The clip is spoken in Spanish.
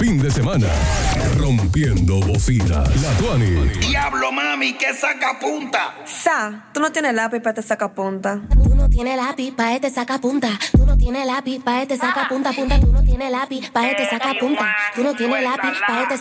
fin de semana. Rompiendo bocina. La Tuani. Diablo, mami, que saca punta. Tú no tienes lápiz para este sacapunta. Tú no tienes lápiz pa' este sacapunta. Tú no tienes lápiz pa' este sacapunta, punta. Tú no tienes lápiz pa' este sacapunta. Tú no tienes lápiz pa' este